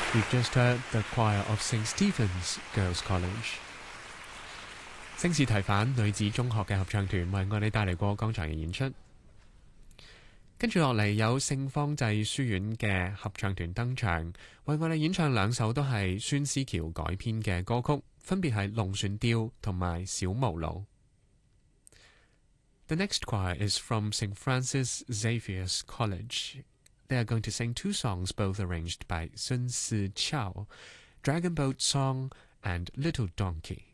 We've just heard the choir of St. Stephen's Girls' College 聖士提反女子中學嘅合唱團為我哋帶嚟過剛才嘅演出。跟住落嚟有聖方濟書院嘅合唱團登場，為我哋演唱兩首都係孫思橋改編嘅歌曲，分別係《龍船調》同埋《小毛驢》。The next choir is from St. Francis Xavier's College. They are going to sing two songs, both arranged by Sun Si Chao, Dragon Boat Song and Little Donkey.